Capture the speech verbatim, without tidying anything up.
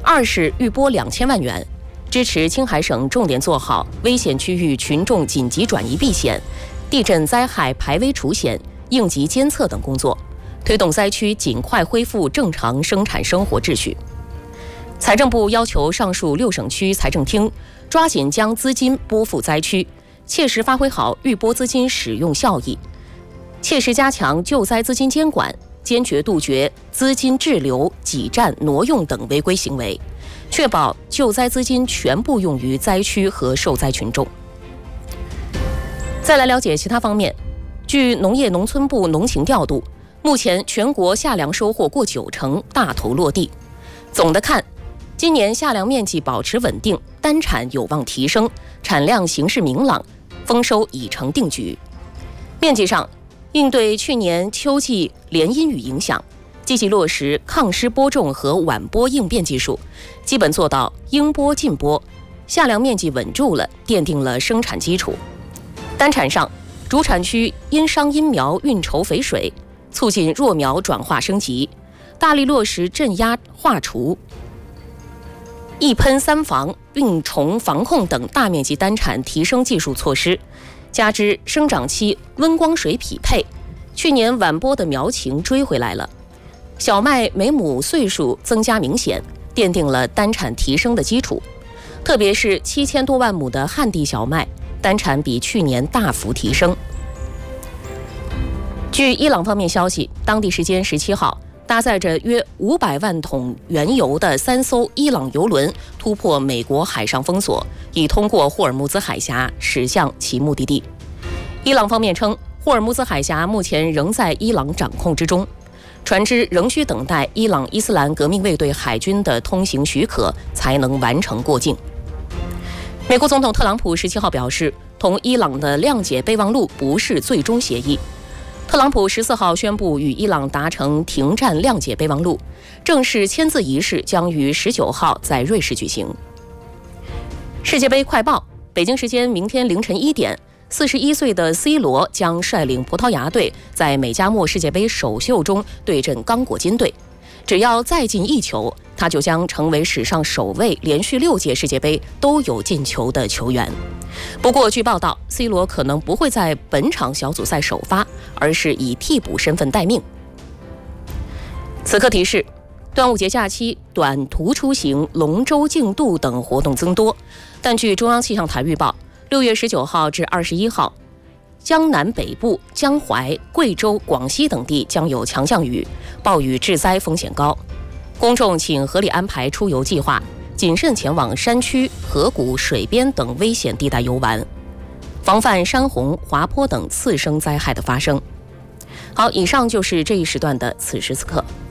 二是预拨两千万元，支持青海省重点做好危险区域群众紧急转移避险、地震灾害排危除险、应急监测等工作，推动灾区尽快恢复正常生产生活秩序。财政部要求上述六省区财政厅抓紧将资金拨付灾区，切实发挥好预拨资金使用效益，切实加强救灾资金监管，坚决杜绝资金滞留、挤占、挪用等违规行为，确保救灾资金全部用于灾区和受灾群众。再来了解其他方面，据农业农村部农情调度，目前全国夏粮收获过九成，大头落地。总的看，今年夏粮面积保持稳定，单产有望提升，产量形势明朗，丰收已成定局。面积上，应对去年秋季连阴雨影响，积极落实抗湿播种和晚播应变技术，基本做到应播尽播，夏粮面积稳住了，奠定了生产基础。单产上，主产区因伤因苗运筹肥水，促进弱苗转化升级，大力落实镇压化除、一喷三防、病虫防控等大面积单产提升技术措施，加之生长期温光水匹配，去年晚播的苗情追回来了，小麦每亩岁数增加明显，奠定了单产提升的基础。特别是七千多万亩的旱地小麦，单产比去年大幅提升。据伊朗方面消息，当地时间十七号，搭载着约五百万桶原油的三艘伊朗油轮突破美国海上封锁，已通过霍尔木兹海峡驶向其目的地。伊朗方面称，霍尔木兹海峡目前仍在伊朗掌控之中，船只仍需等待伊朗伊斯兰革命卫队海军的通行许可才能完成过境。美国总统特朗普十七号表示，同伊朗的谅解备忘录不是最终协议。特朗普十四号宣布与伊朗达成停战谅解备忘录，正式签字仪式将于十九号在瑞士举行。世界杯快报，北京时间明天凌晨一点，四十一岁的 C 罗将率领葡萄牙队在美加墨世界杯首秀中对阵刚果金队。只要再进一球，他就将成为史上首位连续六届世界杯都有进球的球员。不过据报道 ，C 罗可能不会在本场小组赛首发，而是以替补身份待命。此刻提示：端午节假期短途出行、龙舟竞渡等活动增多，但据中央气象台预报，六月十九号至二十一号，江南北部、江淮、贵州、广西等地将有强降雨，暴雨致灾风险高。公众请合理安排出游计划，谨慎前往山区、河谷、水边等危险地带游玩，防范山洪、滑坡等次生灾害的发生。好，以上就是这一时段的此时此刻。